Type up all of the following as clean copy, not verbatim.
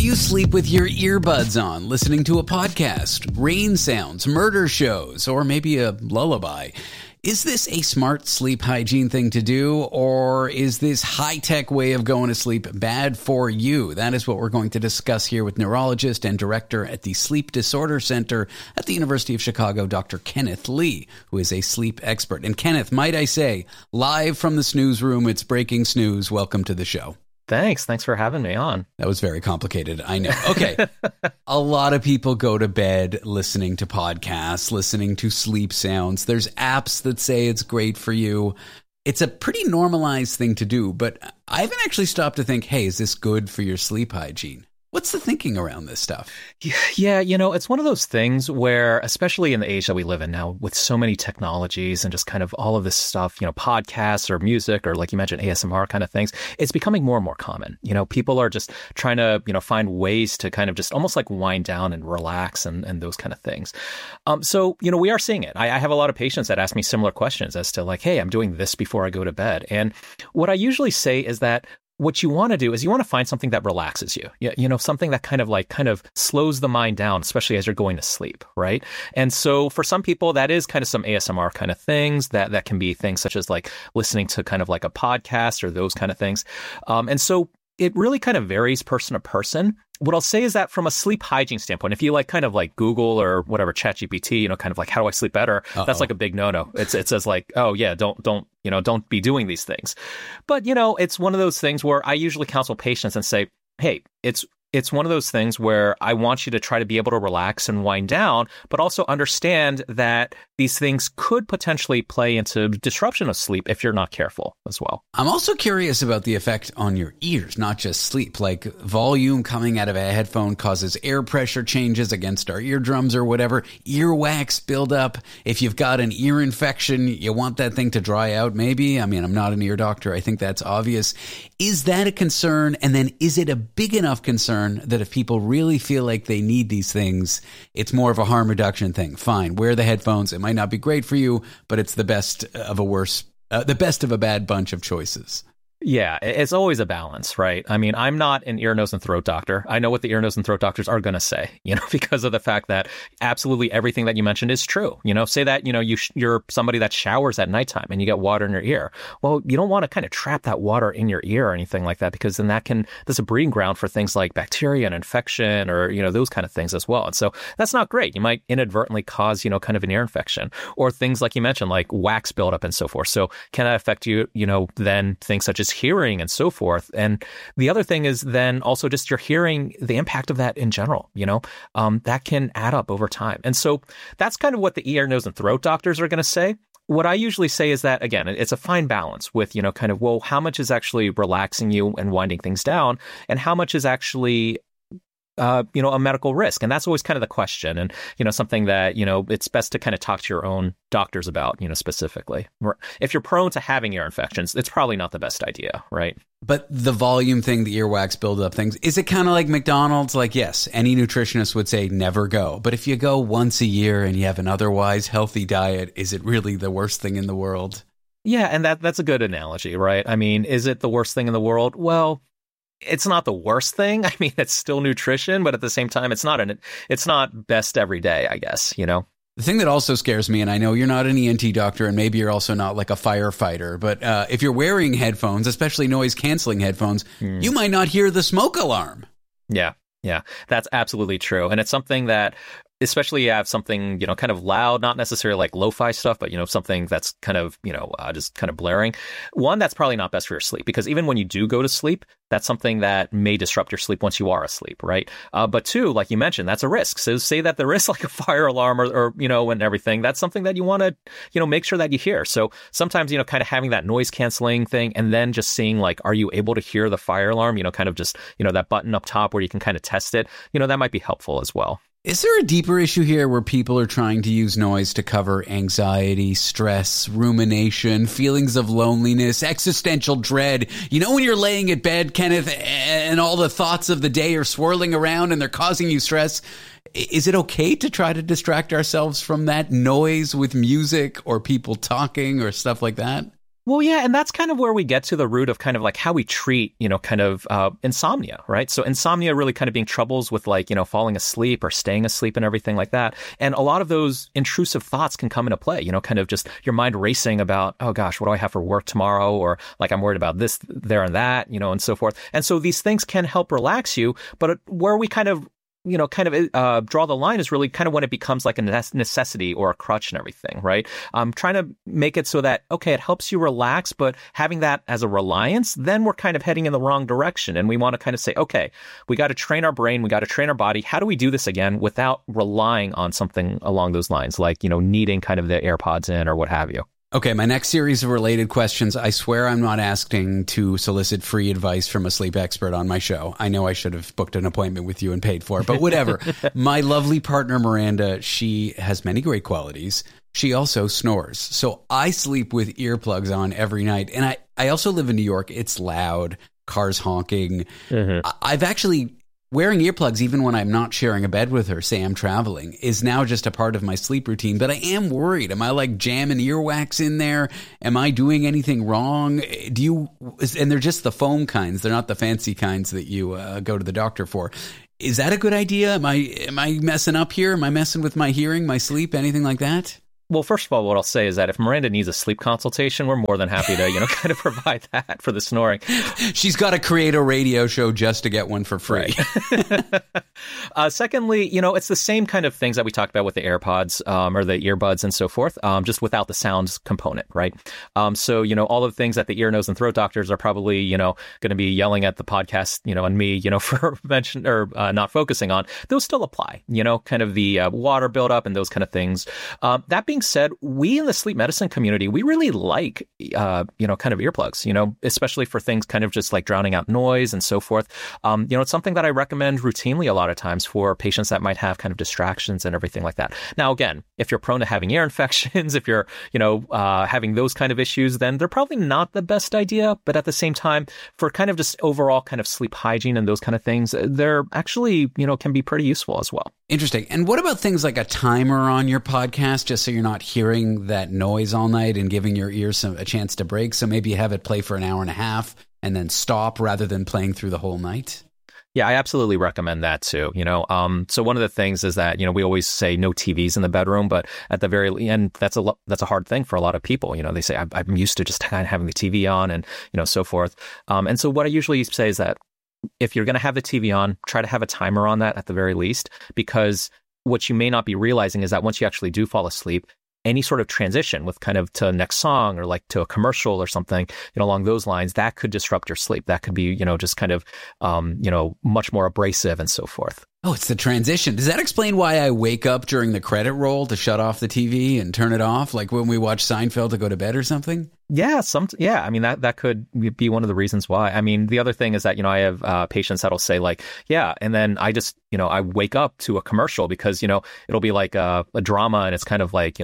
Do you sleep with your earbuds on, listening to a podcast, rain sounds, murder shows, or maybe a lullaby? Is this a smart sleep hygiene thing to do, or is this high-tech way of going to sleep bad for you? That is what we're going to discuss here with neurologist and director at the Sleep Disorder Center at the University of Chicago, Dr. Kenneth Lee, who is a sleep expert. And Kenneth, might I say, live from the snooze room, it's breaking snooze. Welcome to the show. Thanks for having me on. That was very complicated, I know. Okay, a lot of people go to bed listening to podcasts, listening to sleep sounds. There's apps that say it's great for you. It's a pretty normalized thing to do, but I haven't actually stopped to think, hey, is this good for your sleep hygiene? What's the thinking around this stuff? Yeah, it's one of those things where, especially in the age that we live in now, with so many technologies and just kind of all of this stuff, podcasts or music or, like you mentioned, ASMR kind of things, it's becoming more and more common. People are just trying to, find ways to kind of just almost like wind down and relax and those kind of things. So, we are seeing it. I have a lot of patients that ask me similar questions as to like, hey, I'm doing this before I go to bed. And what I usually say is that what you want to do is you want to find something that relaxes you. Something that kind of slows the mind down, especially as you're going to sleep, right? And so for some people, that is kind of some ASMR kind of things that can be things such as like listening to kind of like a podcast or those kind of things. And so it really kind of varies person to person. What I'll say is that from a sleep hygiene standpoint, if you kind of Google or whatever, ChatGPT, kind of like, how do I sleep better? That's like a big no-no. It says like, oh yeah, don't be doing these things. But, it's one of those things where I usually counsel patients and say, hey, it's one of those things where I want you to try to be able to relax and wind down, but also understand that these things could potentially play into disruption of sleep if you're not careful as well. I'm also curious about the effect on your ears, not just sleep. Like volume coming out of a headphone causes air pressure changes against our eardrums or whatever. Earwax buildup. If you've got an ear infection, you want that thing to dry out maybe. I mean, I'm not an ear doctor. I think that's obvious. Is that a concern? And then is it a big enough concern that if people really feel like they need these things, it's more of a harm reduction thing? Fine, wear the headphones. It might not be great for you, but it's the best of a bad bunch of choices. Yeah, it's always a balance, right? I mean, I'm not an ear, nose, and throat doctor. I know what the ear, nose, and throat doctors are going to say, because of the fact that absolutely everything that you mentioned is true. Say that, you're somebody that showers at nighttime and you get water in your ear. Well, you don't want to kind of trap that water in your ear or anything like that, because then that's a breeding ground for things like bacteria and infection or, those kind of things as well. And so that's not great. You might inadvertently cause, kind of an ear infection or things like you mentioned, like wax buildup and so forth. So can that affect you, then things such as hearing and so forth. And the other thing is then also just your hearing, the impact of that in general, that can add up over time. And so that's kind of what the ear, nose, and throat doctors are going to say. What I usually say is that, again, it's a fine balance with, kind of, well, how much is actually relaxing you and winding things down, and how much is actually a medical risk. And that's always kind of the question. And, something that, it's best to kind of talk to your own doctors about, specifically. If you're prone to having ear infections, it's probably not the best idea, right? But the volume thing, the earwax buildup things, is it kind of like McDonald's? Like, yes, any nutritionist would say never go. But if you go once a year and you have an otherwise healthy diet, is it really the worst thing in the world? Yeah, and that's a good analogy, right? I mean, is it the worst thing in the world? Well, it's not the worst thing. I mean, it's still nutrition, but at the same time, it's not best every day, I guess, The thing that also scares me, and I know you're not an ENT doctor, and maybe you're also not like a firefighter, but if you're wearing headphones, especially noise-canceling headphones, you might not hear the smoke alarm. Yeah, that's absolutely true. And it's something that, especially you have something, kind of loud, not necessarily like lo-fi stuff, but, something that's kind of, just kind of blaring. One, that's probably not best for your sleep, because even when you do go to sleep, that's something that may disrupt your sleep once you are asleep, right? But two, like you mentioned, that's a risk. So say that there is like a fire alarm or and everything, that's something that you want to, make sure that you hear. So sometimes, kind of having that noise canceling thing and then just seeing like, are you able to hear the fire alarm? Kind of just, that button up top where you can kind of test it, that might be helpful as well. Is there a deeper issue here where people are trying to use noise to cover anxiety, stress, rumination, feelings of loneliness, existential dread? When you're laying in bed, Kenneth, and all the thoughts of the day are swirling around and they're causing you stress, is it okay to try to distract ourselves from that noise with music or people talking or stuff like that? Well, yeah, and that's kind of where we get to the root of kind of like how we treat, kind of insomnia, right? So insomnia really kind of being troubles with like, falling asleep or staying asleep and everything like that. And a lot of those intrusive thoughts can come into play, kind of just your mind racing about, oh gosh, what do I have for work tomorrow? Or like I'm worried about this, there, and that, and so forth. And so these things can help relax you, but where we kind of draw the line is really kind of when it becomes like a necessity or a crutch and everything, right? Trying to make it so that, okay, it helps you relax, but having that as a reliance, then we're kind of heading in the wrong direction. And we want to kind of say, okay, we got to train our brain, we got to train our body. How do we do this again without relying on something along those lines, like, needing kind of the AirPods in or what have you? Okay, my next series of related questions. I swear I'm not asking to solicit free advice from a sleep expert on my show. I know I should have booked an appointment with you and paid for it, but whatever. My lovely partner, Miranda, she has many great qualities. She also snores. So I sleep with earplugs on every night. And I also live in New York. It's loud, cars honking. Mm-hmm. I've actually... Wearing earplugs, even when I'm not sharing a bed with her, say I'm traveling, is now just a part of my sleep routine. But I am worried. Am I like jamming earwax in there? Am I doing anything wrong? And they're just the foam kinds. They're not the fancy kinds that you go to the doctor for. Is that a good idea? Am I messing up here? Am I messing with my hearing, my sleep, anything like that? Well, first of all, what I'll say is that if Miranda needs a sleep consultation, we're more than happy to, kind of provide that for the snoring. She's got to create a radio show just to get one for free. Right. Secondly, it's the same kind of things that we talked about with the AirPods or the earbuds and so forth, just without the sound component, right? So, all of the things that the ear, nose, and throat doctors are probably, going to be yelling at the podcast, and me, for mention or not focusing on, those still apply, kind of the water buildup and those kind of things. That being said, we in the sleep medicine community, we really like, kind of earplugs, especially for things kind of just like drowning out noise and so forth. It's something that I recommend routinely a lot of times for patients that might have kind of distractions and everything like that. Now, again, if you're prone to having ear infections, if you're, having those kind of issues, then they're probably not the best idea. But at the same time, for kind of just overall kind of sleep hygiene and those kind of things, they're actually, can be pretty useful as well. Interesting. And what about things like a timer on your podcast, just so you're not hearing that noise all night and giving your ears a chance to break? So maybe you have it play for an hour and a half and then stop rather than playing through the whole night? Yeah, I absolutely recommend that too. So one of the things is that, we always say no TVs in the bedroom, but at the very end, that's a hard thing for a lot of people. They say, I'm used to just kind of having the TV on and, so forth. And so what I usually say is that if you're going to have the TV on, try to have a timer on that at the very least, because what you may not be realizing is that once you actually do fall asleep, any sort of transition with kind of to next song or like to a commercial or something, along those lines, that could disrupt your sleep. That could be, just kind of, much more abrasive and so forth. Oh, it's the transition. Does that explain why I wake up during the credit roll to shut off the TV and turn it off? Like when we watch Seinfeld to go to bed or something? Yeah, I mean, that could be one of the reasons why. I mean, the other thing is that, I have patients that'll say like, yeah, and then I just, I wake up to a commercial because, it'll be like a drama and it's kind of like,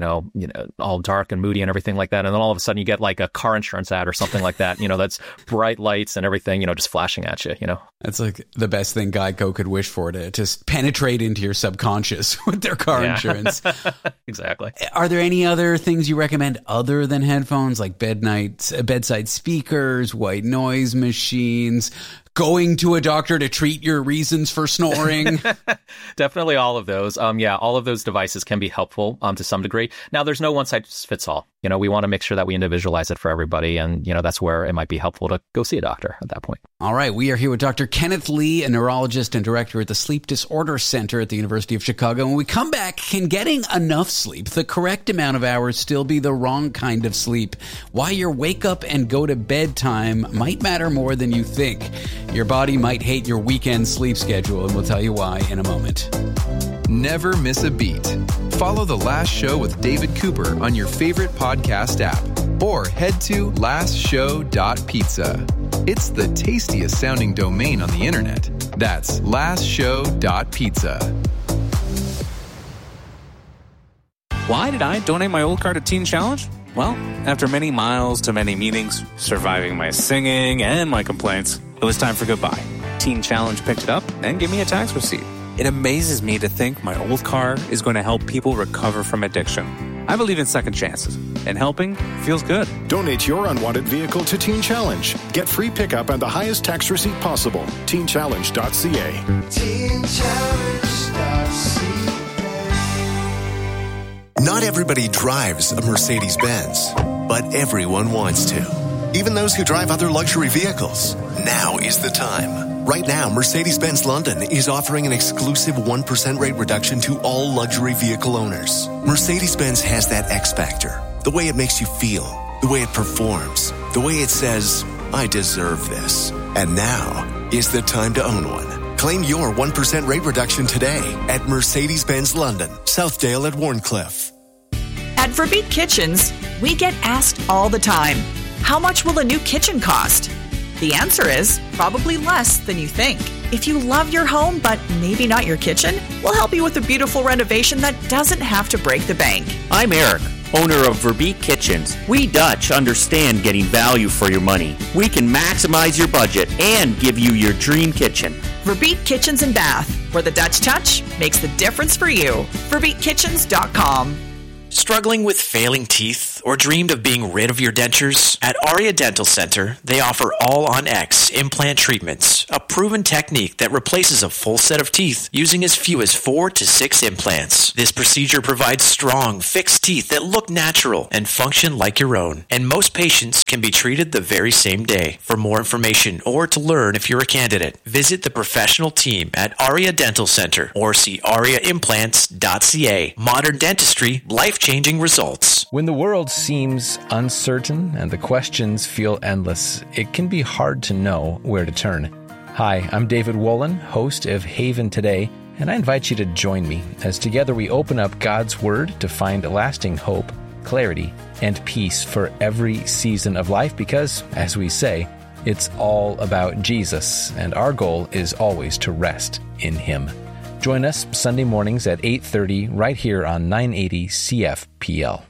all dark and moody and everything like that. And then all of a sudden you get like a car insurance ad or something like that, that's bright lights and everything, just flashing at you, That's like the best thing Geico could wish for, to penetrate into your subconscious with their car insurance. Exactly. Are there any other things you recommend other than headphones, like bedside speakers, white noise machines, going to a doctor to treat your reasons for snoring? Definitely all of those. All of those devices can be helpful to some degree. Now, there's no one size fits all. We want to make sure that we individualize it for everybody. And, that's where it might be helpful to go see a doctor at that point. All right. We are here with Dr. Kenneth Lee, a neurologist and director at the Sleep Disorder Center at the University of Chicago. When we come back, can getting enough sleep, the correct amount of hours, still be the wrong kind of sleep? Why your wake up and go to bed time might matter more than you think. Your body might hate your weekend sleep schedule, and we'll tell you why in a moment. Never miss a beat. Follow The Last Show with David Cooper on your favorite podcast app or head to lastshow.pizza. It's the tastiest sounding domain on the internet. That's lastshow.pizza. Why did I donate my old car to Teen Challenge? Well, after many miles to many meetings, surviving my singing and my complaints, it was time for goodbye. Teen Challenge picked it up and gave me a tax receipt. It amazes me to think my old car is going to help people recover from addiction. I believe in second chances, and helping feels good. Donate your unwanted vehicle to Teen Challenge. Get free pickup and the highest tax receipt possible. TeenChallenge.ca. Not everybody drives a Mercedes-Benz, but everyone wants to. Even those who drive other luxury vehicles. Now is the time. Right now, Mercedes-Benz London is offering an exclusive 1% rate reduction to all luxury vehicle owners. Mercedes-Benz has that X factor. The way it makes you feel, the way it performs, the way it says, I deserve this. And now is the time to own one. Claim your 1% rate reduction today at Mercedes-Benz London, Southdale at Warncliffe. At Verbeek Kitchens, we get asked all the time, how much will a new kitchen cost? The answer is probably less than you think. If you love your home, but maybe not your kitchen, we'll help you with a beautiful renovation that doesn't have to break the bank. I'm Eric, owner of Verbeek Kitchens. We Dutch understand getting value for your money. We can maximize your budget and give you your dream kitchen. Verbeek Kitchens and Bath, where the Dutch touch makes the difference for you. VerbeekKitchens.com. Struggling with failing teeth or dreamed of being rid of your dentures? At Aria Dental Center, they offer All-on-X implant treatments, a proven technique that replaces a full set of teeth using as few as 4 to 6 implants. This procedure provides strong, fixed teeth that look natural and function like your own. And most patients can be treated the very same day. For more information or to learn if you're a candidate, visit the professional team at Aria Dental Center or see ariaimplants.ca. Modern dentistry, life-changing results. When the world seems uncertain and the questions feel endless, it can be hard to know where to turn. Hi, I'm David Wolin, host of Haven Today, and I invite you to join me as together we open up God's Word to find lasting hope, clarity, and peace for every season of life because, as we say, it's all about Jesus, and our goal is always to rest in Him. Join us Sunday mornings at 8:30 right here on 980 CFPL.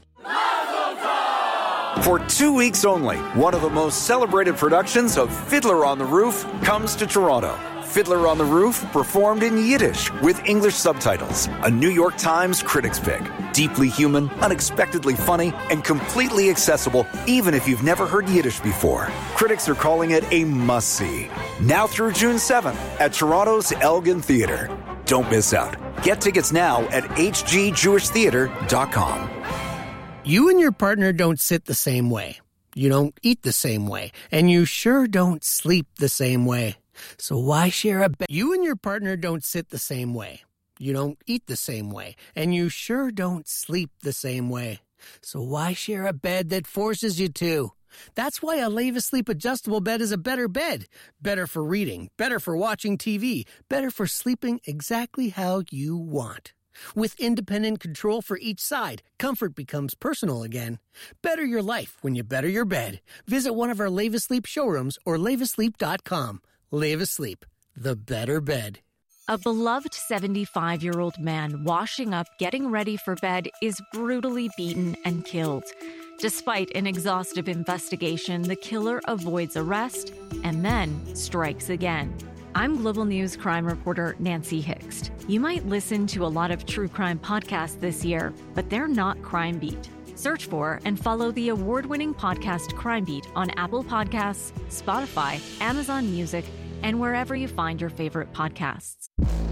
For 2 weeks only, one of the most celebrated productions of Fiddler on the Roof comes to Toronto. Fiddler on the Roof, performed in Yiddish with English subtitles. A New York Times critics pick. Deeply human, unexpectedly funny, and completely accessible even if you've never heard Yiddish before. Critics are calling it a must-see. Now through June 7th at Toronto's Elgin Theatre. Don't miss out. Get tickets now at hgjewishtheater.com. You and your partner don't sit the same way. You don't eat the same way. And you sure don't sleep the same way. So why share a bed? You and your partner don't sit the same way. You don't eat the same way. And you sure don't sleep the same way. So why share a bed that forces you to? That's why a Leva Sleep adjustable bed is a better bed. Better for reading, better for watching TV, better for sleeping exactly how you want. With independent control for each side, comfort becomes personal again. Better your life when you better your bed. Visit one of our Leva Sleep showrooms or levasleep.com. Leva Sleep, the better bed. A beloved 75-year-old man washing up, getting ready for bed is brutally beaten and killed. Despite an exhaustive investigation, the killer avoids arrest and then strikes again. I'm Global News crime reporter Nancy Hixt. You might listen to a lot of true crime podcasts this year, but they're not Crime Beat. Search for and follow the award-winning podcast Crime Beat on Apple Podcasts, Spotify, Amazon Music, and wherever you find your favorite podcasts.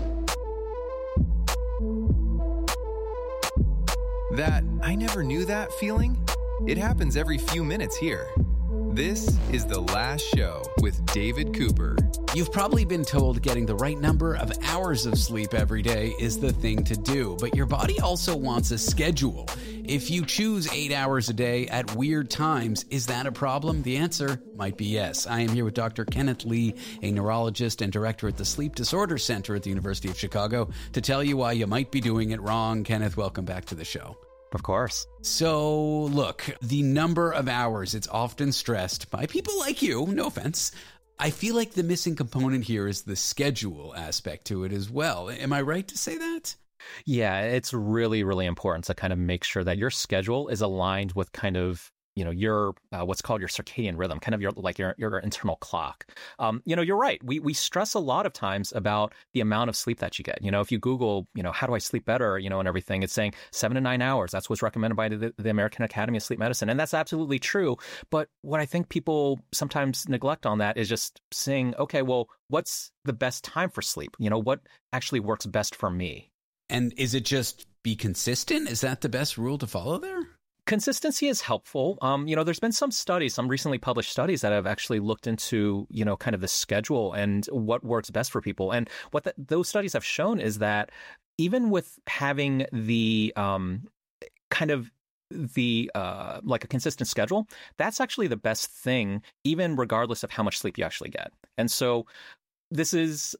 That I never knew that feeling? It happens every few minutes here. This is The Last Show with David Cooper. You've probably been told getting the right number of hours of sleep every day is the thing to do, but your body also wants a schedule. If you choose 8 hours a day at weird times, is that a problem? The answer might be yes. I am here with Dr. Kenneth Lee, a neurologist and director at the Sleep Disorder Center at the University of Chicago, to tell you why you might be doing it wrong. Kenneth, welcome back to the show. Of course. So, look, the number of hours, it's often stressed by people like you, no offense. I feel like the missing component here is the schedule aspect to it as well. Am I right to say that? Yeah, it's really, really important to kind of make sure that your schedule is aligned with kind of your what's called your circadian rhythm, kind of your internal clock. You're right. We stress a lot of times about the amount of sleep that you get. If you Google, how do I sleep better, and everything, it's saying 7 to 9 hours. That's what's recommended by the American Academy of Sleep Medicine. And that's absolutely true. But what I think people sometimes neglect on that is just saying, okay, well, what's the best time for sleep? What actually works best for me? And is it just be consistent? Is that the best rule to follow there? Consistency is helpful. There's been some recently published studies that have actually looked into, kind of the schedule and what works best for people. And what those studies have shown is that even with having the like a consistent schedule, that's actually the best thing, even regardless of how much sleep you actually get. And so there's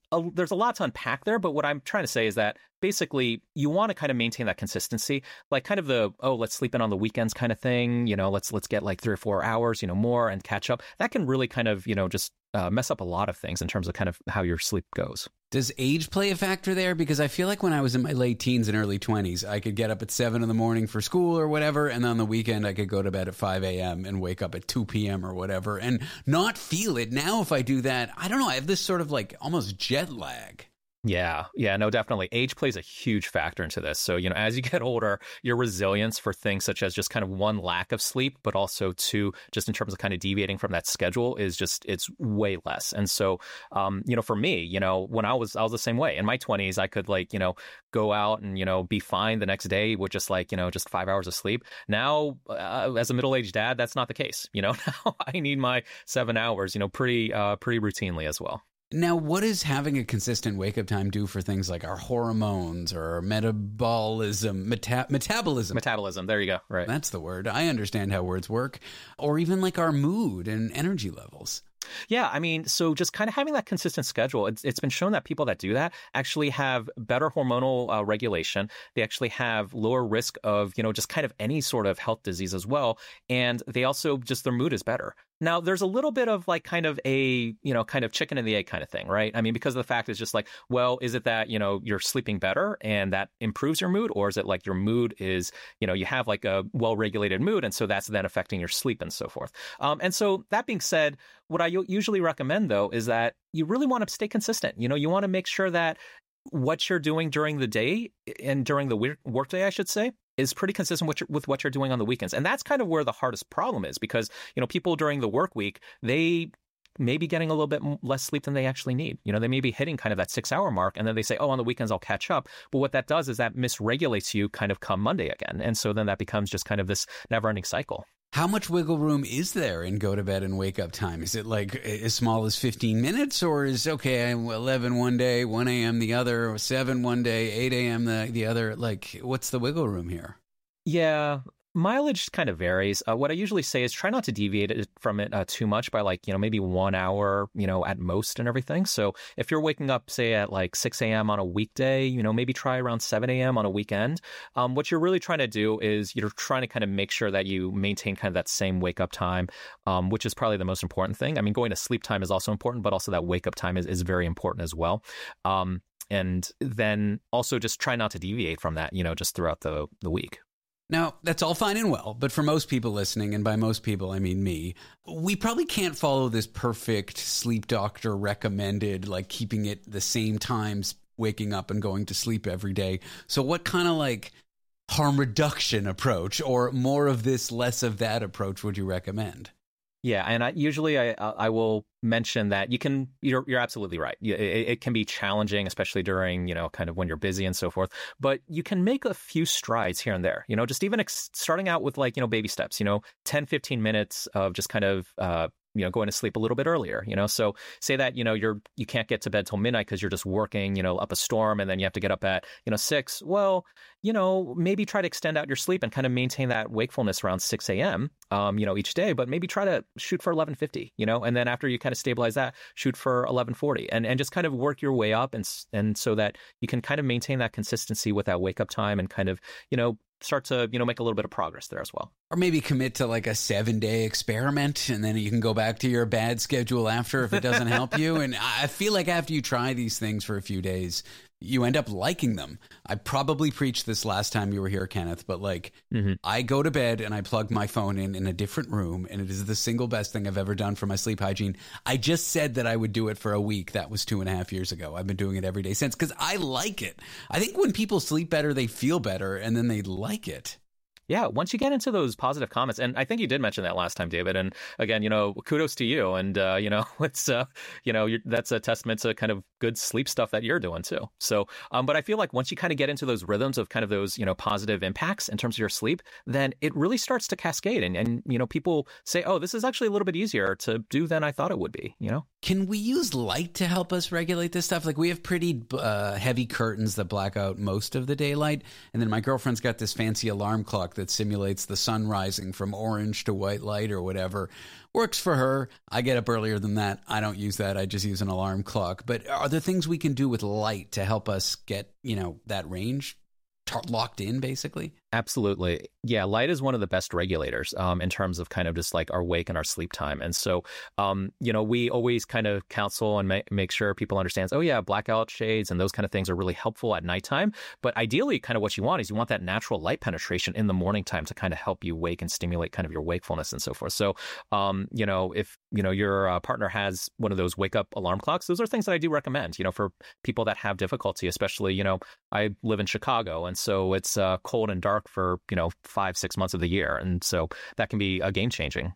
a lot to unpack there, but what I'm trying to say is that basically you want to kind of maintain that consistency, like kind of let's sleep in on the weekends kind of thing, let's get like 3 or 4 hours, more and catch up. That can really kind of, just mess up a lot of things in terms of kind of how your sleep goes. Does age play a factor there? Because I feel like when I was in my late teens and early 20s, I could get up at 7 in the morning for school or whatever, and on the weekend I could go to bed at 5 a.m. and wake up at 2 p.m. or whatever and not feel it. Now if I do that, I don't know, I have this sort of like almost jet lag. Yeah, no, definitely. Age plays a huge factor into this. So, as you get older, your resilience for things such as just kind of one, lack of sleep, but also two, just in terms of kind of deviating from that schedule it's way less. And so, for me, when I was the same way in my 20s, I could go out and, be fine the next day with just just 5 hours of sleep. Now, as a middle-aged dad, that's not the case. Now I need my 7 hours, pretty routinely as well. Now, what does having a consistent wake-up time do for things like our hormones or metabolism? Metabolism, there you go. Right. That's the word. I understand how words work. Or even like our mood and energy levels. Yeah, so just kind of having that consistent schedule, it's been shown that people that do that actually have better hormonal regulation. They actually have lower risk of, just kind of any sort of health disease as well. And they also just their mood is better. Now, there's a little bit of like kind of a, kind of chicken and the egg kind of thing, right? Because of the fact is just like, well, is it that, you're sleeping better and that improves your mood? Or is it like your mood is, you have like a well-regulated mood and so that's then affecting your sleep and so forth. And so that being said, what I usually recommend though is that you really want to stay consistent. You want to make sure that what you're doing during the day and during the workday, I should say, is pretty consistent with what you're doing on the weekends. And that's kind of where the hardest problem is because, people during the work week, they may be getting a little bit less sleep than they actually need. They may be hitting kind of that 6-hour mark and then they say, oh, on the weekends I'll catch up. But what that does is that misregulates you kind of come Monday again. And so then that becomes just kind of this never-ending cycle. How much wiggle room is there in go to bed and wake up time? Is it like as small as 15 minutes or is, okay, I'm 11 one day, 1 a.m. the other, or 7 one day, 8 a.m. the other? Like, what's the wiggle room here? Yeah. Mileage kind of varies. What I usually say is try not to deviate from it too much by maybe 1 hour, at most and everything. So if you're waking up, say at like 6 a.m. on a weekday, maybe try around 7 a.m. on a weekend. What you're really trying to do is you're trying to kind of make sure that you maintain kind of that same wake up time, which is probably the most important thing. Going to sleep time is also important, but also that wake up time is very important as well. And then also just try not to deviate from that, just throughout the week. Now, that's all fine and well, but for most people listening, and by most people, I mean me, we probably can't follow this perfect sleep doctor recommended, like keeping it the same times, waking up and going to sleep every day. So what kind of like harm reduction approach or more of this, less of that approach would you recommend? Yeah, and I will mention that you're absolutely right. It can be challenging, especially during, kind of when you're busy and so forth, but you can make a few strides here and there, just even starting out with baby steps, 10, 15 minutes of just kind of, going to sleep a little bit earlier, so say that, you can't get to bed till midnight because you're just working, up a storm and then you have to get up at, 6. Well, maybe try to extend out your sleep and kind of maintain that wakefulness around 6 a.m., each day, but maybe try to shoot for 11:50, and then after you kind of stabilize that, shoot for 11:40 and just kind of work your way up and so that you can kind of maintain that consistency with that wake up time and kind of, start to, make a little bit of progress there as well. Or maybe commit to like a 7-day experiment and then you can go back to your bad schedule after if it doesn't help you. And I feel like after you try these things for a few days, you end up liking them. I probably preached this last time you were here, Kenneth, but I go to bed and I plug my phone in a different room, and it is the single best thing I've ever done for my sleep hygiene. I just said that I would do it for a week. That was 2.5 years ago. I've been doing it every day since because I like it. I think when people sleep better, they feel better, and then they like it. Yeah, once you get into those positive comments, and I think you did mention that last time, David. And again, kudos to you. And it's that's a testament to kind of good sleep stuff that you're doing too. So, but I feel like once you kind of get into those rhythms of kind of those positive impacts in terms of your sleep, then it really starts to cascade. And people say, oh, this is actually a little bit easier to do than I thought it would be. Can we use light to help us regulate this stuff? Like we have pretty heavy curtains that black out most of the daylight, and then my girlfriend's got this fancy alarm clock that simulates the sun rising from orange to white light or whatever. Works for her. I get up earlier than that. I don't use that. I just use an alarm clock. But are there things we can do with light to help us get, that range locked in, basically? Absolutely. Yeah, light is one of the best regulators in terms of kind of just like our wake and our sleep time. And so, we always kind of counsel and make sure people understand, oh yeah, blackout shades and those kind of things are really helpful at nighttime. But ideally, kind of what you want is you want that natural light penetration in the morning time to kind of help you wake and stimulate kind of your wakefulness and so forth. So, if, your partner has one of those wake up alarm clocks, those are things that I do recommend, for people that have difficulty, especially, I live in Chicago, and so it's cold and dark for 5-6 months of the year, and so that can be a game-changing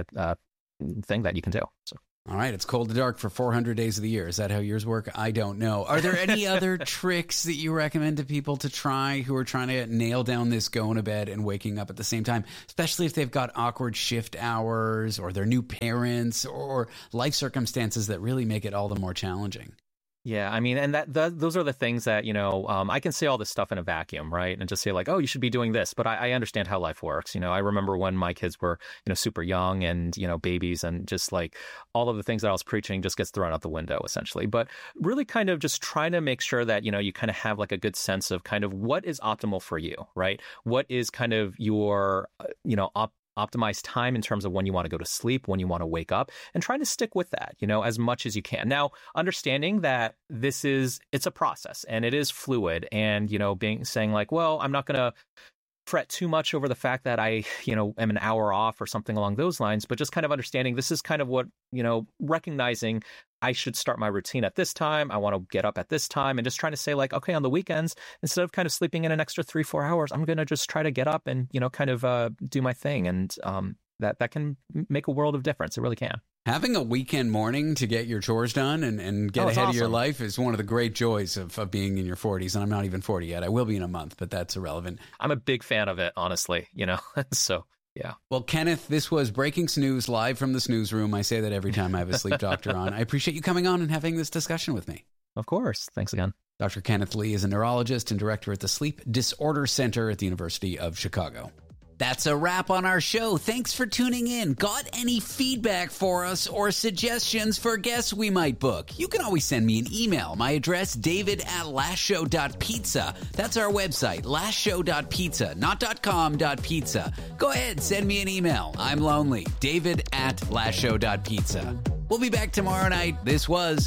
thing that you can do. So. All right, it's cold and dark for 400 days of the year. Is that how yours work? I don't know. Are there any other tricks that you recommend to people to try who are trying to nail down this going to bed and waking up at the same time, especially if they've got awkward shift hours or they're new parents or life circumstances that really make it all the more challenging? Yeah, I mean, and those are the things that, I can say all this stuff in a vacuum, right? And just say like, oh, you should be doing this. But I understand how life works. I remember when my kids were, super young and, babies, and just like all of the things that I was preaching just gets thrown out the window, essentially. But really kind of just trying to make sure that, you kind of have like a good sense of kind of what is optimal for you, right? What is kind of your, optimize time in terms of when you want to go to sleep, when you want to wake up, and trying to stick with that, as much as you can. Now, understanding that it's a process and it is fluid, and, saying like, well, I'm not going to fret too much over the fact that I, am an hour off or something along those lines, but just kind of understanding this is kind of what, recognizing I should start my routine at this time. I want to get up at this time, and just trying to say like, okay, on the weekends, instead of kind of sleeping in an extra 3-4 hours, I'm going to just try to get up and, kind of do my thing. And that can make a world of difference. It really can. Having a weekend morning to get your chores done and get ahead of your life is one of the great joys of being in your 40s. And I'm not even 40 yet. I will be in a month, but that's irrelevant. I'm a big fan of it, honestly, so. Yeah. Well, Kenneth, this was Breaking Snooze live from the snooze room. I say that every time I have a sleep doctor on. I appreciate you coming on and having this discussion with me. Of course. Thanks again. Dr. Kenneth Lee is a neurologist and director at the Sleep Disorder Center at the University of Chicago. That's a wrap on our show. Thanks for tuning in. Got any feedback for us or suggestions for guests we might book? You can always send me an email. My address, david@lastshow.pizza. That's our website, lastshow.pizza, not .com.pizza. Go ahead, send me an email. I'm lonely. david@lastshow.pizza. We'll be back tomorrow night. It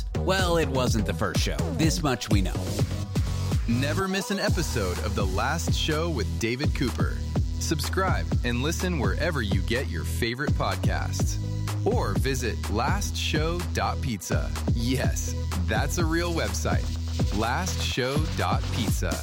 wasn't the first show. This much we know. Never miss an episode of The Last Show with David Cooper. Subscribe and listen wherever you get your favorite podcasts. Or visit lastshow.pizza. Yes, that's a real website. lastshow.pizza.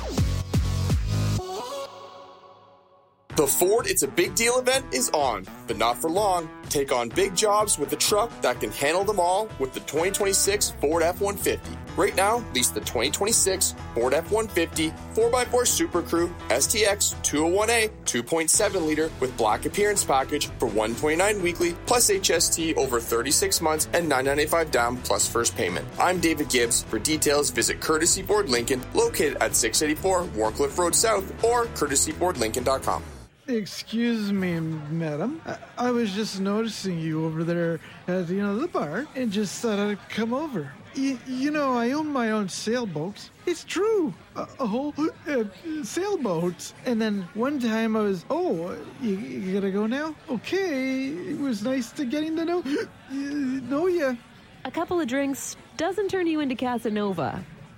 The Ford It's a Big Deal event is on, but not for long. Take on big jobs with a truck that can handle them all with the 2026 Ford F-150. Right now, lease the 2026 Ford F-150 4x4 Super Crew STX 201A 2.7-liter with black appearance package for $129 weekly plus HST over 36 months and $995 down plus first payment. I'm David Gibbs. For details, visit Courtesy Ford Lincoln, located at 684 Warcliffe Road South, or courtesybordlincoln.com. Excuse me, madam. I was just noticing you over there at, the bar, and just thought I'd come over. I own my own sailboat. It's true. A whole sailboat. And then one time I was, you gotta go now? Okay. It was nice getting to know you. A couple of drinks doesn't turn you into Casanova.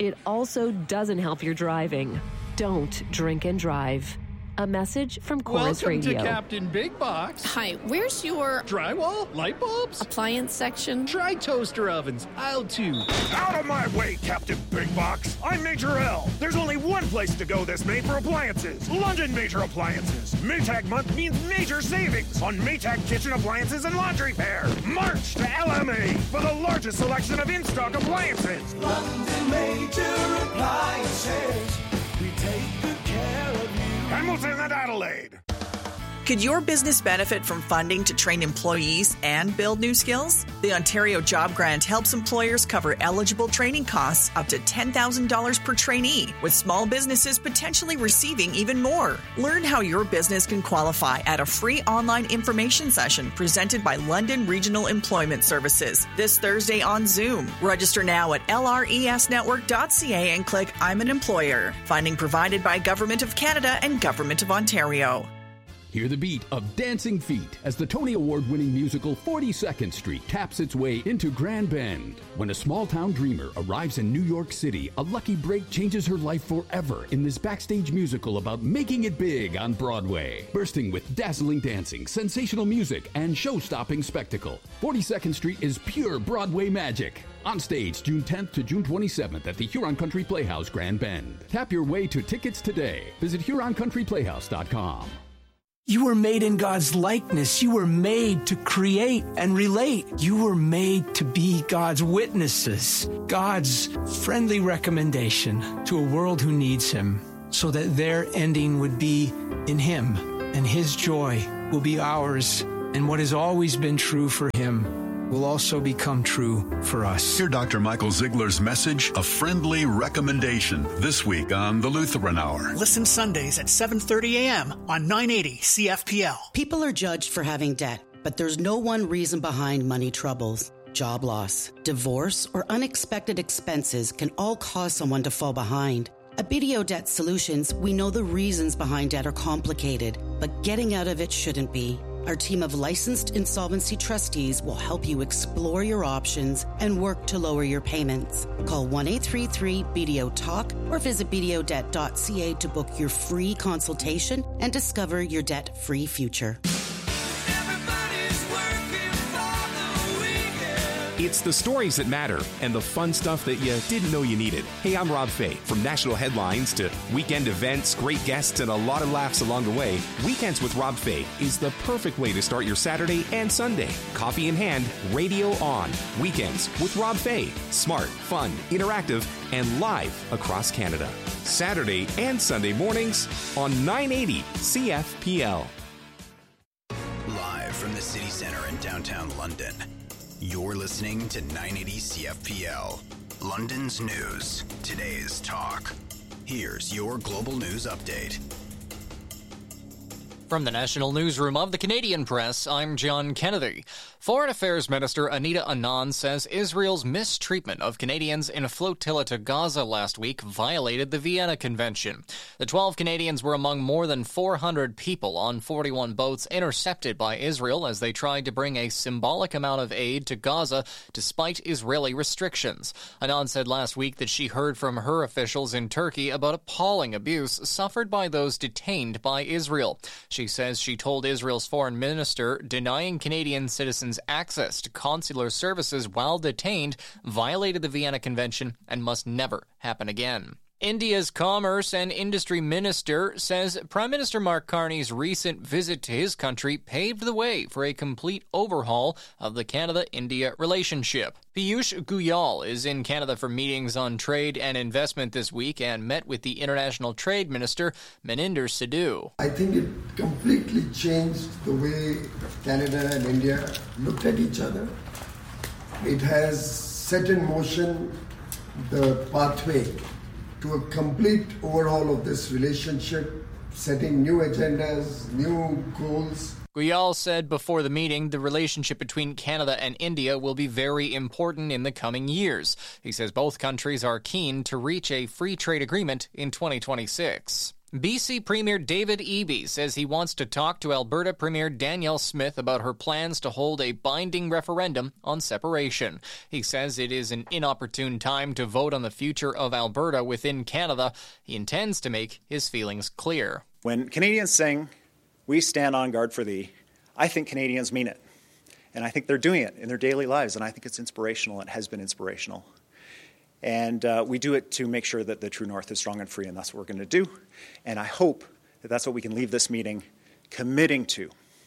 it also doesn't help your driving. Don't drink and drive. A message from Chorus Radio. Welcome to Captain Big Box. Hi, where's your... drywall? Light bulbs? Appliance section? Try toaster ovens. Aisle 2. Out of my way, Captain Big Box. I'm Major L. There's only one place to go this May for appliances. London Major Appliances. Maytag month means major savings on Maytag kitchen appliances and laundry pair. March to LMA for the largest selection of in-stock appliances. London Major Appliances. We take good care of you. Hamilton and Adelaide. Could your business benefit from funding to train employees and build new skills? The Ontario Job Grant helps employers cover eligible training costs up to $10,000 per trainee, with small businesses potentially receiving even more. Learn how your business can qualify at a free online information session presented by London Regional Employment Services this Thursday on Zoom. Register now at lresnetwork.ca and click I'm an Employer. Funding provided by Government of Canada and Government of Ontario. Hear the beat of Dancing Feet as the Tony Award-winning musical 42nd Street taps its way into Grand Bend. When a small-town dreamer arrives in New York City, a lucky break changes her life forever in this backstage musical about making it big on Broadway. Bursting with dazzling dancing, sensational music, and show-stopping spectacle, 42nd Street is pure Broadway magic. On stage, June 10th to June 27th at the Huron Country Playhouse, Grand Bend. Tap your way to tickets today. Visit HuronCountryPlayhouse.com. You were made in God's likeness. You were made to create and relate. You were made to be God's witnesses, God's friendly recommendation to a world who needs Him, so that their ending would be in Him, and His joy will be ours, and what has always been true for Him will also become true for us. Hear Dr. Michael Ziegler's message, A Friendly Recommendation, this week on the Lutheran Hour. Listen Sundays at 7:30 a.m. on 980 CFPL. People are judged for having debt, but there's no one reason behind money troubles. Job loss, divorce, or unexpected expenses can all cause someone to fall behind. At BDO Debt Solutions, we know the reasons behind debt are complicated, but getting out of it shouldn't be. Our team of licensed insolvency trustees will help you explore your options and work to lower your payments. Call 1-833-BDO-TALK or visit bdodebt.ca to book your free consultation and discover your debt-free future. It's the stories that matter and the fun stuff that you didn't know you needed. Hey, I'm Rob Fay. From national headlines to weekend events, great guests, and a lot of laughs along the way, Weekends with Rob Fay is the perfect way to start your Saturday and Sunday. Coffee in hand, radio on. Weekends with Rob Fay. Smart, fun, interactive, and live across Canada. Saturday and Sunday mornings on 980 CFPL. Live from the city center in downtown London. You're listening to 980 CFPL, London's news, today's talk. Here's your global news update. From the National Newsroom of the Canadian Press, I'm John Kennedy. Foreign Affairs Minister Anita Anand says Israel's mistreatment of Canadians in a flotilla to Gaza last week violated the Vienna Convention. The 12 Canadians were among more than 400 people on 41 boats intercepted by Israel as they tried to bring a symbolic amount of aid to Gaza despite Israeli restrictions. Anand said last week that she heard from her officials in Turkey about appalling abuse suffered by those detained by Israel. She says she told Israel's foreign minister denying Canadian citizens access to consular services while detained violated the Vienna Convention and must never happen again. India's Commerce and Industry Minister says Prime Minister Mark Carney's recent visit to his country paved the way for a complete overhaul of the Canada-India relationship. Piyush Goyal is in Canada for meetings on trade and investment this week and met with the International Trade Minister, Maninder Sidhu. I think it completely changed the way Canada and India looked at each other. It has set in motion the pathway to a complete overhaul of this relationship, setting new agendas, new goals. Goyal said before the meeting the relationship between Canada and India will be very important in the coming years. He says both countries are keen to reach a free trade agreement in 2026. BC Premier David Eby says he wants to talk to Alberta Premier Danielle Smith about her plans to hold a binding referendum on separation. He says it is an inopportune time to vote on the future of Alberta within Canada. He intends to make his feelings clear. When Canadians sing, "We stand on guard for thee," I think Canadians mean it. And I think they're doing it in their daily lives, and I think it's inspirational. It has been inspirational. And we do it to make sure that the true north is strong and free, and that's what we're going to do. And I hope that that's what we can leave this meeting committing to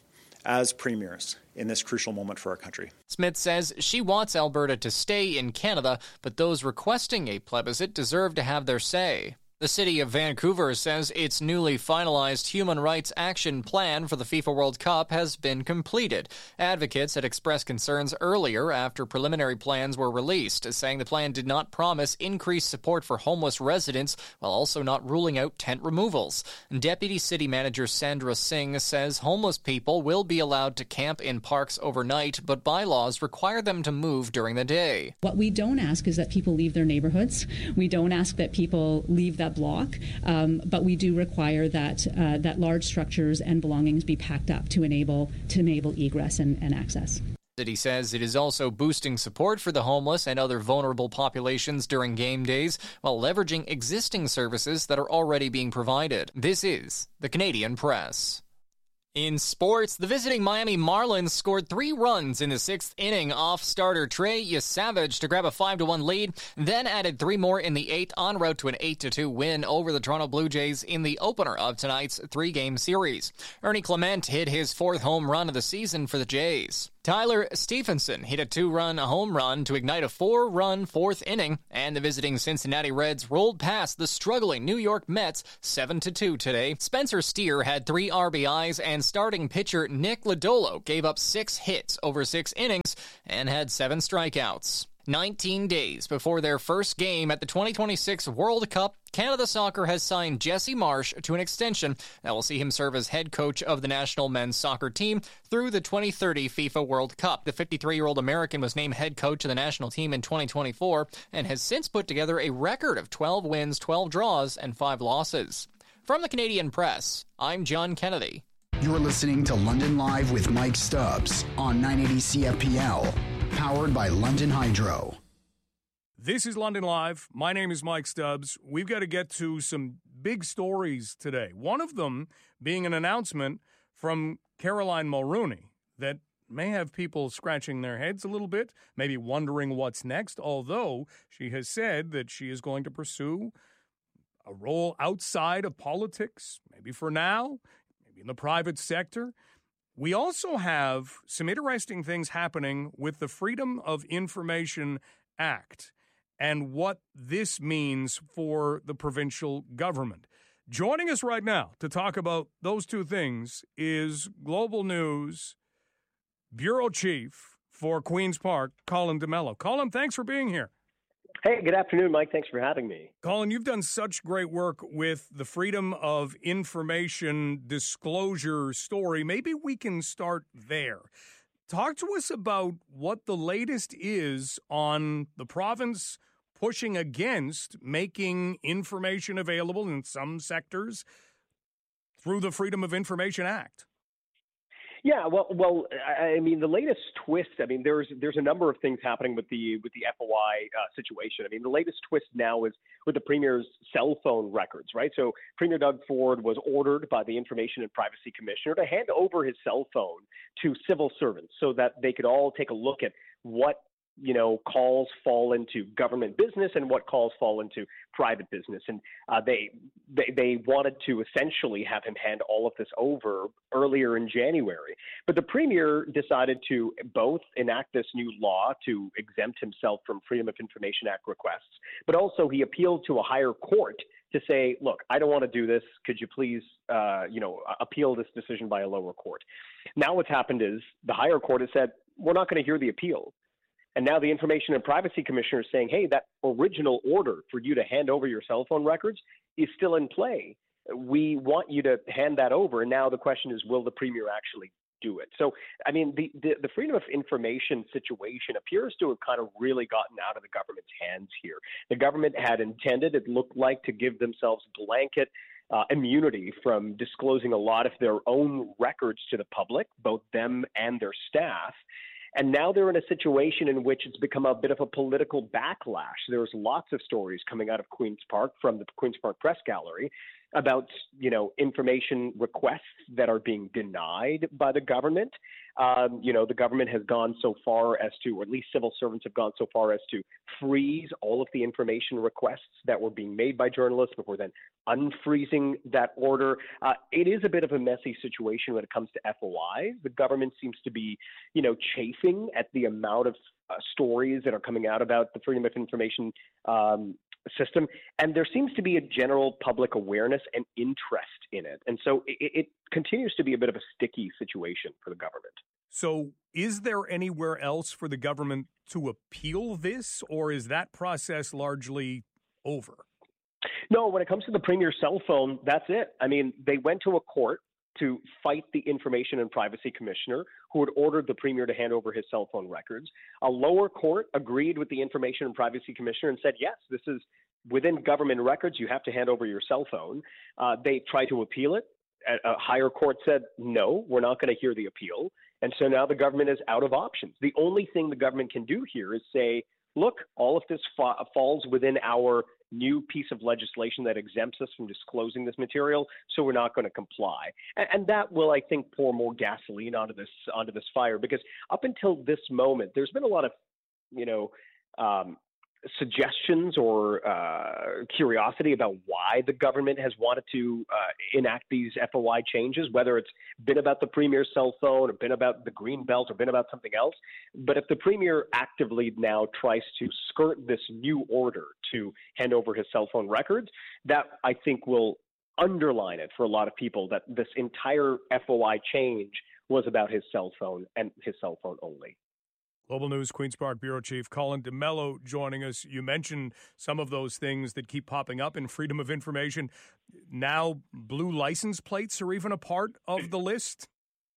as premiers in this crucial moment for our country. Smith says she wants Alberta to stay in Canada, but those requesting a plebiscite deserve to have their say. The city of Vancouver says its newly finalized Human Rights Action Plan for the FIFA World Cup has been completed. Advocates had expressed concerns earlier after preliminary plans were released, saying the plan did not promise increased support for homeless residents while also not ruling out tent removals. Deputy City Manager Sandra Singh says homeless people will be allowed to camp in parks overnight, but bylaws require them to move during the day. What we don't ask is that people leave their neighborhoods. We don't ask that people leave that block, but we do require that that large structures and belongings be packed up to enable egress and access. The city says it is also boosting support for the homeless and other vulnerable populations during game days while leveraging existing services that are already being provided. This is the Canadian Press. In sports, the visiting Miami Marlins scored 3 runs in the 6th inning off starter Trey Yesavage to grab a 5-1 lead, then added 3 more in the 8th en route to an 8-2 win over the Toronto Blue Jays in the opener of tonight's 3-game series. Ernie Clement hit his 4th home run of the season for the Jays. Tyler Stephenson hit a 2-run home run to ignite a 4-run 4th inning, and the visiting Cincinnati Reds rolled past the struggling New York Mets 7-2 today. Spencer Steer had 3 RBIs, and starting pitcher Nick Lodolo gave up 6 hits over 6 innings and had 7 strikeouts. 19 days before their first game at the 2026 World Cup, Canada Soccer has signed Jesse Marsch to an extension that will see him serve as head coach of the national men's soccer team through the 2030 FIFA World Cup. The 53-year-old American was named head coach of the national team in 2024 and has since put together a record of 12 wins, 12 draws, and 5 losses. From the Canadian Press, I'm John Kennedy. You're listening to London Live with Mike Stubbs on 980 CFPL. Powered by London Hydro. This is London Live. My name is Mike Stubbs. We've got to get to some big stories today. One of them being an announcement from Caroline Mulroney that may have people scratching their heads a little bit, maybe wondering what's next, although she has said that she is going to pursue a role outside of politics, maybe for now, maybe in the private sector. We also have some interesting things happening with the Freedom of Information Act and what this means for the provincial government. Joining us right now to talk about those two things is Global News Bureau Chief for Queen's Park, Colin D'Mello. Colin, thanks for being here. Hey, good afternoon, Mike. Thanks for having me. Colin, you've done such great work with the Freedom of Information disclosure story. Maybe we can start there. Talk to us about what the latest is on the province pushing against making information available in some sectors through the Freedom of Information Act. Yeah, well, I mean, the latest twist. I mean, there's a number of things happening with the FOI situation. I mean, the latest twist now is with the Premier's cell phone records, right? So Premier Doug Ford was ordered by the Information and Privacy Commissioner to hand over his cell phone to civil servants so that they could all take a look at what calls fall into government business and what calls fall into private business. And they wanted to essentially have him hand all of this over earlier in January. But the Premier decided to both enact this new law to exempt himself from Freedom of Information Act requests, but also he appealed to a higher court to say, look, I don't want to do this. Could you please, appeal this decision by a lower court? Now what's happened is the higher court has said, we're not going to hear the appeal. And now the Information and Privacy Commissioner is saying, hey, that original order for you to hand over your cell phone records is still in play. We want you to hand that over. And now the question is, will the Premier actually do it? So, I mean, the Freedom of Information situation appears to have kind of really gotten out of the government's hands here. The government had intended, it looked like, to give themselves blanket immunity from disclosing a lot of their own records to the public, both them and their staff. And now they're in a situation in which it's become a bit of a political backlash. There's lots of stories coming out of Queen's Park from the Queen's Park Press Gallery about, information requests that are being denied by the government. The government has gone so far as to, or at least civil servants have gone so far as to freeze all of the information requests that were being made by journalists before then unfreezing that order. It is a bit of a messy situation when it comes to FOIs. The government seems to be, chafing at the amount of stories that are coming out about the Freedom of Information system, and there seems to be a general public awareness and interest in it. And so it continues to be a bit of a sticky situation for the government. So is there anywhere else for the government to appeal this, or is that process largely over? No, when it comes to the Premier's cell phone, that's it. I mean, they went to a court to fight the Information and Privacy Commissioner, who had ordered the Premier to hand over his cell phone records. A lower court agreed with the Information and Privacy Commissioner and said, yes, this is within government records. You have to hand over your cell phone. They tried to appeal it. A higher court said, no, we're not going to hear the appeal. And so now the government is out of options. The only thing the government can do here is say, look, all of this falls within our new piece of legislation that exempts us from disclosing this material, so we're not going to comply. And that will, I think, pour more gasoline onto this fire, because up until this moment, there's been a lot of, suggestions or curiosity about why the government has wanted to enact these FOI changes, whether it's been about the Premier's cell phone or been about the Green Belt or been about something else. But if the Premier actively now tries to skirt this new order to hand over his cell phone records, that I think will underline it for a lot of people that this entire FOI change was about his cell phone and his cell phone only. Global News Queen's Park Bureau Chief Colin D'Mello joining us. You mentioned some of those things that keep popping up in freedom of information. Now, blue license plates are even a part of the list?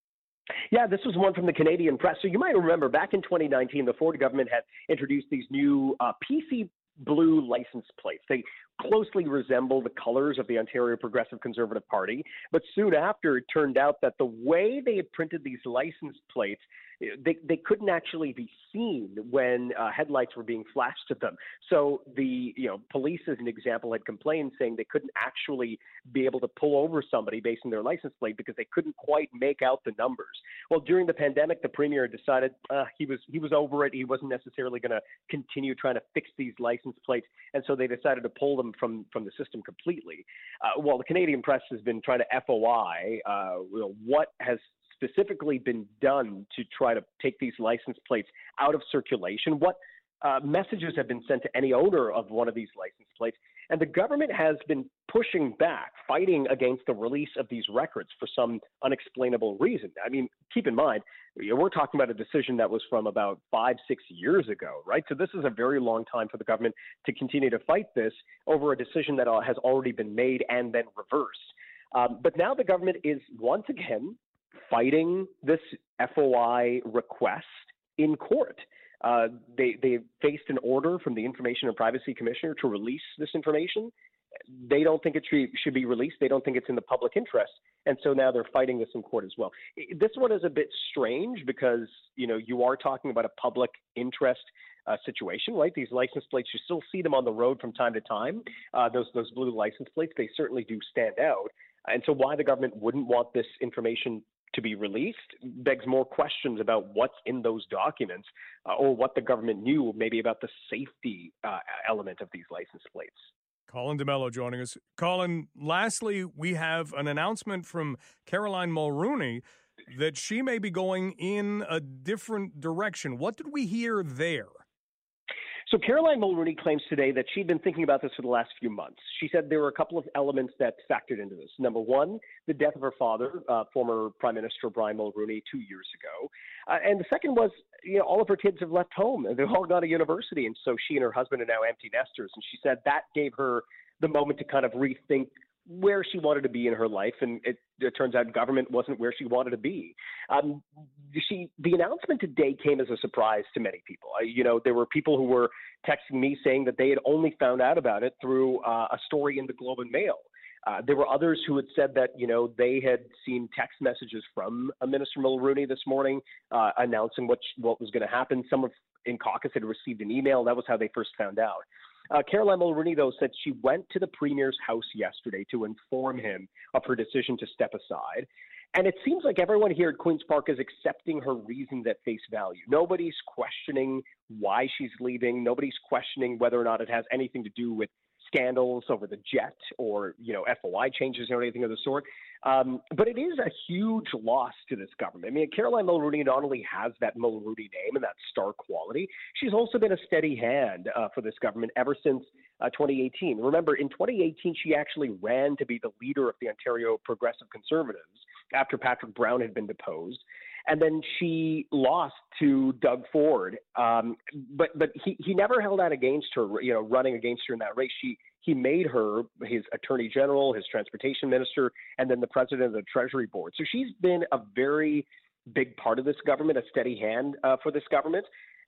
Yeah, this was one from the Canadian Press. So you might remember back in 2019, the Ford government had introduced these new PC blue license plates. They closely resemble the colors of the Ontario Progressive Conservative Party. But soon after, it turned out that the way they had printed these license plates, they couldn't actually be seen when headlights were being flashed at them. So the police, as an example, had complained, saying they couldn't actually be able to pull over somebody based on their license plate because they couldn't quite make out the numbers. Well, during the pandemic, the Premier decided he was over it. He wasn't necessarily going to continue trying to fix these license plates, and so they decided to pull them from the system completely. While the Canadian Press has been trying to FOI what has specifically been done to try to take these license plates out of circulation, what messages have been sent to any owner of one of these license plates. And the government has been pushing back, fighting against the release of these records for some unexplainable reason. I mean, keep in mind, we're talking about a decision that was from about 5-6 years ago, right? So this is a very long time for the government to continue to fight this over a decision that has already been made and then reversed. But now the government is once again fighting this FOI request in court. They faced an order from the Information and Privacy Commissioner to release this information. They don't think it should be released. They don't think it's in the public interest. And so now they're fighting this in court as well. This one is a bit strange because, you are talking about a public interest situation, right? These license plates, you still see them on the road from time to time. Those blue license plates, they certainly do stand out. And so why the government wouldn't want this information to be released begs more questions about what's in those documents or what the government knew maybe about the safety element of these license plates. Colin D'Mello joining us. Colin, lastly, we have an announcement from Caroline Mulroney that she may be going in a different direction. What did we hear there? So Caroline Mulroney claims today that she'd been thinking about this for the last few months. She said there were a couple of elements that factored into this. Number one, the death of her father, former Prime Minister Brian Mulroney, 2 years ago. And the second was, all of her kids have left home and they've all gone to university. And so she and her husband are now empty nesters. And she said that gave her the moment to kind of rethink where she wanted to be in her life, and it turns out government wasn't where she wanted to be. The announcement today came as a surprise to many people. There were people who were texting me saying that they had only found out about it through a story in the Globe and Mail. There were others who had said that, they had seen text messages from Minister Mulroney this morning announcing what was going to happen. Some in caucus had received an email. That was how they first found out. Caroline Mulroney, though, said she went to the Premier's house yesterday to inform him of her decision to step aside. And it seems like everyone here at Queen's Park is accepting her reasons at face value. Nobody's questioning why she's leaving. Nobody's questioning whether or not it has anything to do with scandals over the jet or, FOI changes or anything of the sort. But it is a huge loss to this government. I mean, Caroline Mulroney not only has that Mulroney name and that star quality, she's also been a steady hand for this government ever since 2018. Remember, in 2018, she actually ran to be the leader of the Ontario Progressive Conservatives after Patrick Brown had been deposed. And then she lost to Doug Ford. But he never held that against her, running against her in that race. He made her his attorney general, his transportation minister, and then the president of the Treasury Board. So she's been a very big part of this government, a steady hand for this government.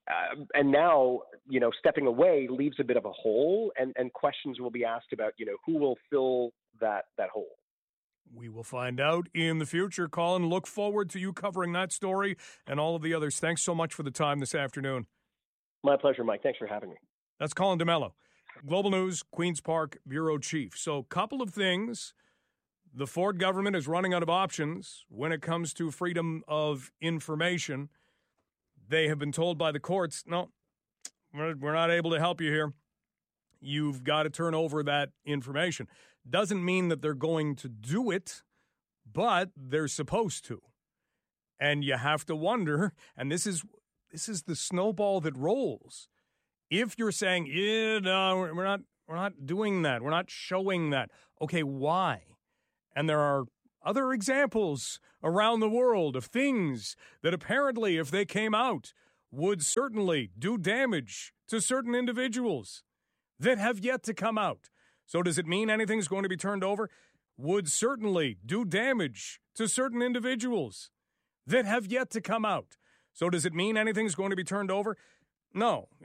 And now, stepping away leaves a bit of a hole, and questions will be asked about, who will fill that hole. We will find out in the future. Colin, look forward to you covering that story and all of the others. Thanks so much for the time this afternoon. My pleasure, Mike. Thanks for having me. That's Colin D'Mello, Global News, Queen's Park Bureau Chief. So, couple of things. The Ford government is running out of options when it comes to freedom of information. They have been told by the courts, no, we're not able to help you here. You've got to turn over that information. Doesn't mean that they're going to do it, but they're supposed to. And you have to wonder, and this is the snowball that rolls. If you're saying, no, we're not doing that, we're not showing that. Okay, why? And there are other examples around the world of things that apparently, if they came out, would certainly do damage to certain individuals that have yet to come out. So does it mean anything's going to be turned over? Would certainly do damage to certain individuals that have yet to come out. So does it mean anything's going to be turned over? No.